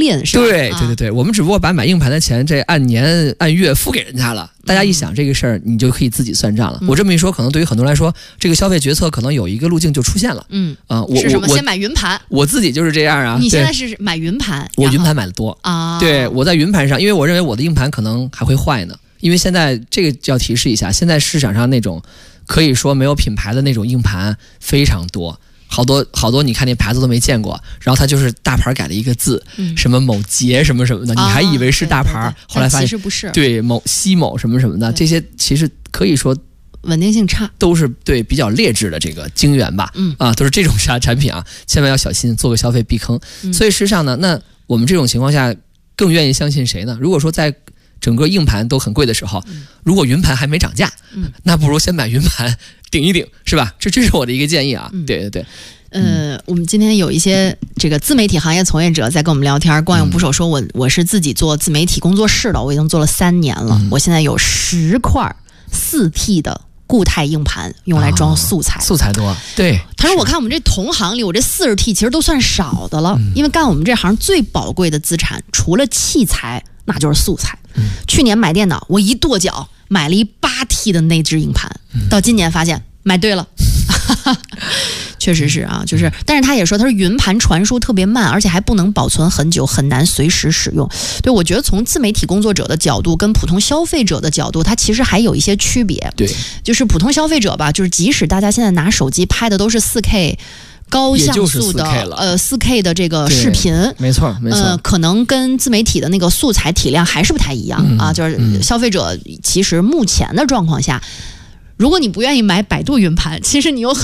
面，是吧？ 对，我们只不过把买硬盘的钱这按年按月付给人家了。大家一想这个事儿，你就可以自己算账了。我这么一说，可能对于很多人来说，这个消费决策可能有一个路径就出现了。 是什么？先买云盘。 我自己就是这样啊。 你现在是买云盘？ 我云盘买的多啊。 对，我在云盘上，因为我认为我的硬盘可能还会坏呢。因为现在这个就要提示一下，现在市场上那种可以说没有品牌的那种硬盘非常多。好多，你看那牌子都没见过，然后它就是大牌改了一个字，什么某杰什么什么的，你还以为是大牌，后来发现其实不是。 对，某西某什么什么的，这些其实可以说稳定性差， 都是对比较劣质的这个晶圆吧，都是这种产品啊，千万要小心，做个消费避坑。所以事实上呢，那我们这种情况下更愿意相信谁呢？如果说在整个硬盘都很贵的时候，如果云盘还没涨价，那不如先买云盘顶一顶，是吧？这是我的一个建议啊。对。 我们今天有一些这个自媒体行业从业者在跟我们聊天，光有捕手说我是自己做自媒体工作室的，我已经做了3年了，我现在有10块4T 的固态硬盘用来装素材， 素材多。对， 他说我看我们这同行里，我这40T 其实都算少的了，因为干我们这行最宝贵的资产除了器材那就是素材。去年买电脑，我一跺脚买了一8T 的内置硬盘，到今年发现买对了。确实是啊，就是，但是他也说，他说云盘传输特别慢，而且还不能保存很久，很难随时使用。对，我觉得从自媒体工作者的角度跟普通消费者的角度，它其实还有一些区别。 对， 就是普通消费者吧，就是即使大家现在拿手机拍的都是4K。高像素的4K 的这个视频， 没错， 可能跟自媒体的那个素材体量还是不太一样啊。就是消费者其实目前的状况下，如果你不愿意买百度云盘，其实你有很